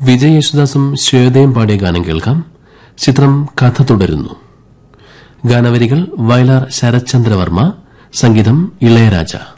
വിജയ് യേശുദാസും ശ്വേതയും പാടിയ ഗാനം കേൾക്കാം. ചിത്രം കഥ തുടരുന്നു. ഗാനവരികൾ വയലാർ ശരത്ചന്ദ്രവർമ്മ, സംഗീതം ഇളയരാജ.